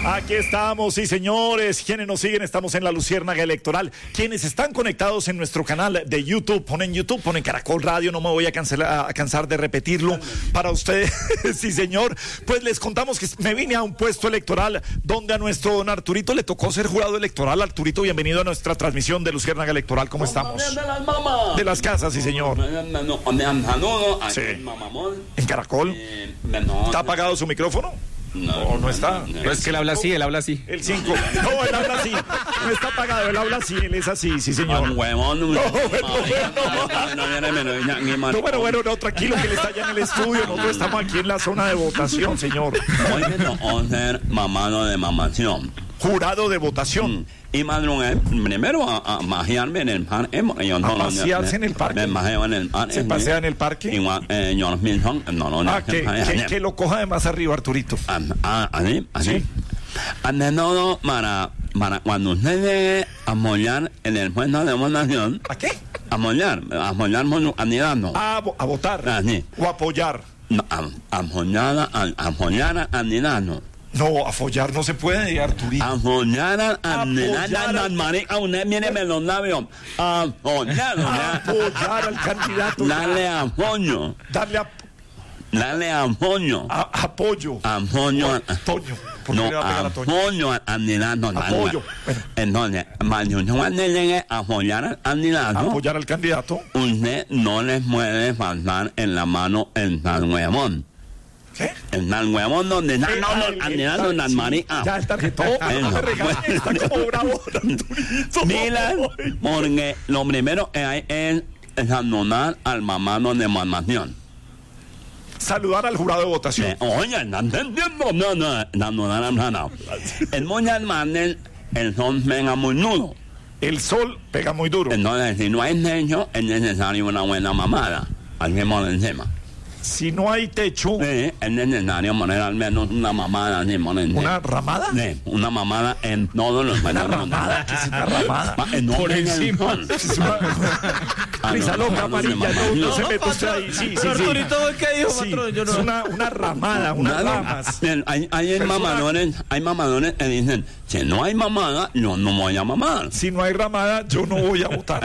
Aquí estamos, sí señores. Quienes nos siguen, estamos en la Luciérnaga Electoral. Quienes están conectados en nuestro canal de YouTube, ponen Caracol Radio, no me voy a cansar de repetirlo para ustedes. Sí señor, pues les contamos que me vine a un puesto electoral donde a nuestro don Arturito le tocó ser jurado electoral. Arturito, bienvenido a nuestra transmisión de Luciérnaga Electoral. ¿Cómo estamos? De las casas, sí señor. Sí. ¿En Caracol? ¿Está apagado su micrófono? No está. No es que él habla así, El 5. No, él habla así. No está apagado, él habla así, él es así, sí señor. Bueno, tranquilo que él está allá en el estudio. Nosotros estamos aquí en la zona de votación, señor. Hoy me tocó ser mamado de mamación. Jurado de votación. Y madrugué primero a majearme en el parque. ¿A pasearse en el parque? Me majeo en el parque. ¿Se pasea en el parque? Igual, yo los mismos, que lo coja de más arriba, Arturito. Así. Sí. Ante todo, para cuando usted llegue a mollar en el puesto de votación. ¿A qué? A mollar candidato. A votar. Así. O apoyar. No, apoyar al candidato. No, a follar no se puede, Arturito. Apoyar al candidato. Marica, usted míreme los labios. Apoyar al candidato. Dale apoyo. Dale apoyo. Apoyo. Apoyo. Toño. No, apoyo al candidato. Apoyo. Entonces, cuando llegue a apoyar al candidato. Apoyar al candidato. Usted no le puede faltar en la mano el tal huevón. ¿Qué? El tal huevón donde está el candidato en las maricas. Ya el tarjetón. Está como bravo. Mira, porque lo primero que hay es saludar al mamado de mamación. Saludar al jurado de votación. Oye, no entendiendo nada. El muy hermano, el sol pega muy duro. El sol pega muy duro. Entonces, si no hay techo, es necesario una buena mamada. Hacemos encima. Si no hay techo. Sí, es necesario poner al menos una mamada así, ¿Una ramada? Sí, una mamada en todos los ¿Una ramada? ¿Qué es una ramada? Por encima. Risa loca amarilla, no se mete usted ahí. Sí. Arturito, ¿qué dijo, patrón? Yo no. Es una ramada, unas ramas. Hay mamadores que dicen, si no hay mamada, yo no voy a mamar. Si no hay ramada, yo no voy a votar.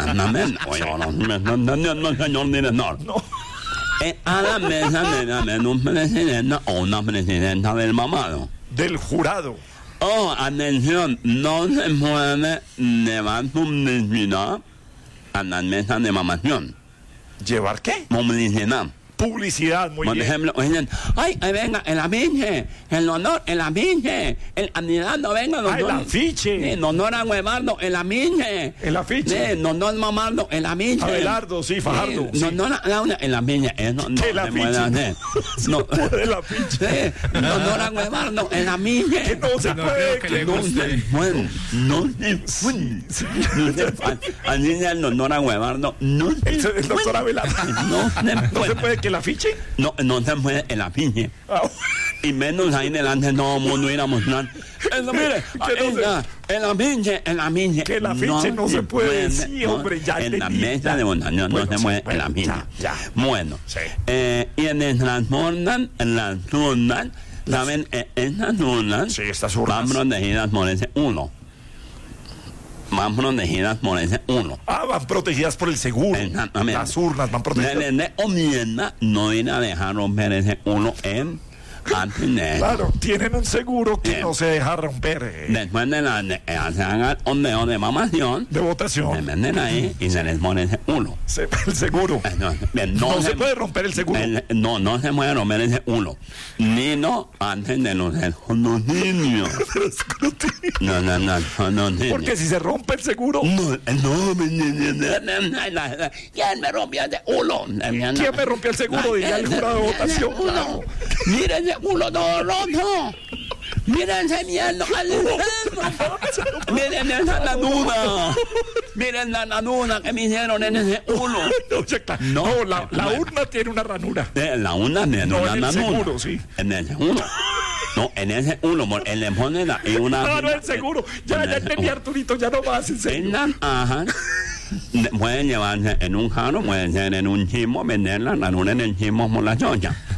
Señor director. No. A la mesa de un presidente o una presidenta del mamado. Del jurado. Oh, atención, no se puede llevar publicidad a las mesas de mamación. ¿Llevar qué? Publicidad. Publicidad, muy Por bien. ejemplo, dicen, ay, venga, el afiche, el honor, el afiche, el candidato, venga, el honor. El afiche. El honor a Guevardo, el afiche. El afiche. El honor Mamardo, el afiche. Abelardo, sí, Fajardo. No, Laura, el afiche. Eso no se puede hacer. No puede el afiche. El honor a Guevardo, el afiche. Que no se puede, que no se puede. No se puede. Así es el honor a Guevardo. El doctor Abelardo. No se puede que el afiche. No se puede el afiche. Y menos ahí delante todo el mundo ir a mostrar. Eso, mire, el afiche. Que el afiche no se puede. Sí, hombre, ya en la mesa de votación no se mueve el afiche. Bueno, y en el transportan, en las urnas, ¿saben? Esas urnas van protegidas por ese uno. Van protegidas por ese uno. Van protegidas por el seguro. Exactamente. Las urnas van protegidas. Le enmienda no ir a dejar romper ese uno en antes de eso. Claro, tienen un seguro que no se deja romper. Después de se haga ondeo de mamación, de votación, se venden ahí y se les pone ese uno. El seguro. No se puede romper el seguro. No se puede romper ese uno. Ni no antes de los escrutinios. No. Porque si se rompe el seguro. ¿Quién me rompió ese uno? ¿Quién me rompió el seguro? Diría el jurado de votación. Miren ese culo todo roto. Miren ese miedo. Miren esa nanuna. Miren la nanuna que me hicieron en ese culo. No, la urna tiene una ranura. La urna tiene una nanuna. En el seguro, sí. En ese uno. No, en ese uno, él le pone una... No, el seguro. Ya entendí, Arturito, ya no más, en serio. Ajá. Pueden llevarse en un jarro, pueden ser en un chismo, vender la ranura en el chismo por la chocha.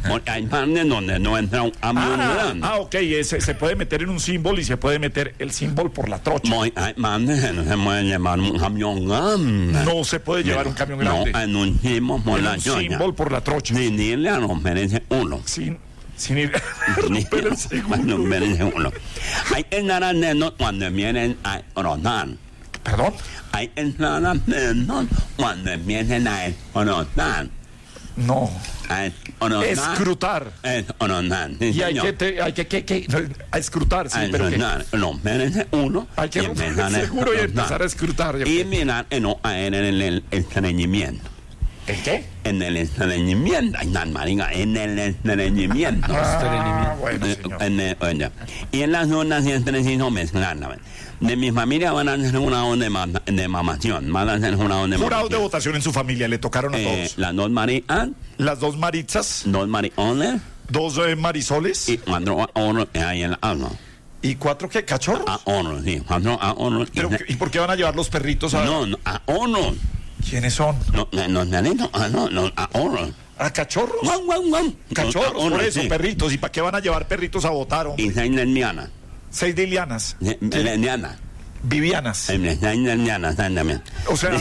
Porque hay partes donde no entra un camión grande. Ok, se puede meter en un símbolo y se puede meter el símbolo por la trocha. Hay partes que no se puede llevar un camión grande. No se puede llevar un camión grande. No, en un símbolo por la trocha. Símbolo por la trocha. Sin irle a romper ese uno. Sin ir a romper el seguro. Hay que estar atentos cuando vienen a rodar. ¿Perdón? Hay que estar atentos cuando vienen a rodar. No. Rodar. Escrutar. Rodar. Y hay que a escrutar, sí, pero que romper ese uno. hay que romper el seguro y empezar a escrutar. Y mirar que no caer en el estreñimiento. ¿El qué? En el estreñimiento. Ay, no, marica, en el estreñimiento. Bueno, señor. Y en las zonas siempre necesito mezclarla. De mi familia van a hacer una onda de mamación. Van a hacer una onda de Jurado de votación en su familia, le tocaron a todos. Las dos Marías, Las dos Maritzas, dos Mariones dos Marisoles y cuatro ahorros que hay en la alma. y 4 ¿qué? ¿Cachorros? Ahorros, sí, cuatro ahorros. Pero, ¿y por qué van a llevar los perritos a...? No, ahorros. ¿Quiénes son? No, los ahorros. ¿A cachorros? Guau, guau, guau. Cachorros, Los por eso, sí. perritos. ¿Y para qué van a llevar perritos a votar, hombre? Y seis lesbianas. 6 de Ilianas. Lesbianas. Vivianas. Lesbianas también. O sea...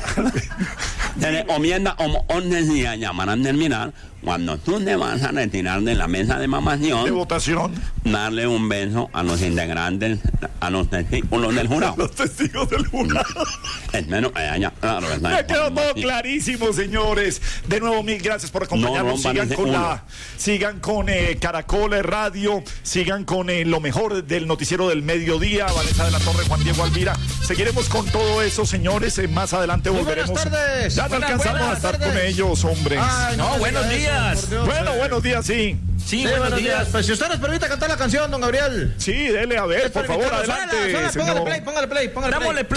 Se comienda como 11 días llamarán terminar. Cuando tú te vas a retirar de la mesa de mamación, de votación. darle un beso a los integrantes, a los testículos del jurado. Los testigos del jurado. Es menos que haya, claro, Me quedó todo clarísimo, señores. De nuevo, mil gracias por acompañarnos. Sigan con Caracol Radio, sigan con lo mejor del noticiero del mediodía. Vanessa de la Torre, Juan Diego Alvira. Seguiremos con todo eso, señores. Más adelante volveremos. Buenas tardes. Ya no alcanzamos a estar con ellos, hombre. Ay, no, buenos días. Bueno, buenos días, sí. Sí, buenos días. Pues si usted nos permite cantar la canción, don Gabriel. Sí, dele a ver, por favor, adelante. Póngale play.